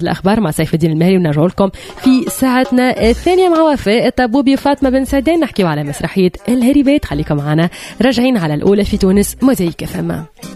الأخبار مع سيف الدين المهري، ونرجع لكم في ساعتنا الثانية مع وفاء الطبوبي وفاطمة بن سعدان نحكيو على مسرحية الهريبات. خليكم معنا راجعين على الأولى في تونس موزايك فما.